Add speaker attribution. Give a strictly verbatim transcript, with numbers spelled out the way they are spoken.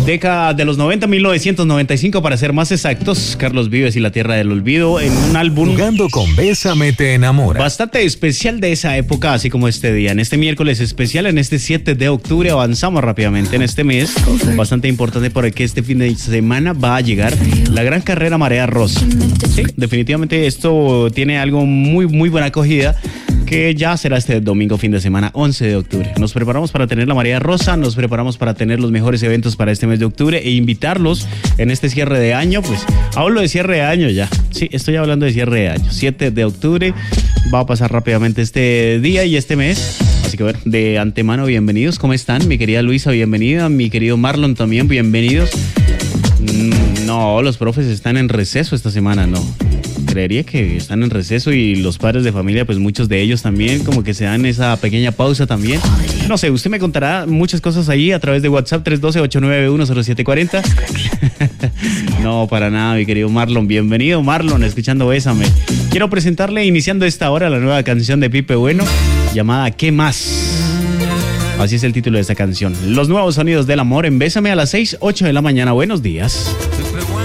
Speaker 1: Década de los noventa, mil novecientos noventa y cinco para ser más exactos, Carlos Vives y la Tierra del Olvido en un álbum
Speaker 2: Jugando con Bésame te enamora.
Speaker 1: Bastante especial de esa época, así como este día. En este miércoles especial, en este siete de octubre, avanzamos rápidamente en este mes. Bastante importante porque este fin de semana va a llegar la gran carrera Marea Rosa. Sí, definitivamente esto tiene algo muy, muy buena acogida, que ya será este domingo fin de semana, once de octubre. Nos preparamos para tener la Marea Rosa, nos preparamos para tener los mejores eventos para este mes de octubre e invitarlos en este cierre de año. Pues hablo de cierre de año ya. Sí, estoy hablando de cierre de año. siete de octubre va a pasar rápidamente este día y este mes. Así que, bueno, de antemano, bienvenidos. ¿Cómo están? Mi querida Luisa, bienvenida. Mi querido Marlon también, bienvenidos. No, los profes están en receso esta semana, no. Creería que están en receso y los padres de familia, pues muchos de ellos también, como que se dan esa pequeña pausa también. No sé, usted me contará muchas cosas ahí a través de WhatsApp tres uno dos, ocho nueve uno, cero siete cuatro cero. No, para nada, mi querido Marlon. Bienvenido, Marlon, escuchando Bésame. Quiero presentarle, iniciando esta hora, la nueva canción de Pipe Bueno, llamada ¿Qué más? Así es el título de esta canción. Los nuevos sonidos del amor en Bésame a las seis, ocho de la mañana. Buenos días.